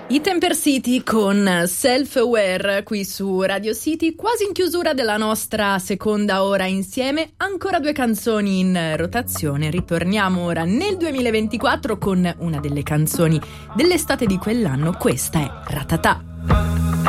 I Temper City con Self Aware qui su Radio City, quasi in chiusura della nostra seconda ora insieme, ancora 2 canzoni in rotazione. Ritorniamo ora nel 2024 con una delle canzoni dell'estate di quell'anno, questa è Ratata.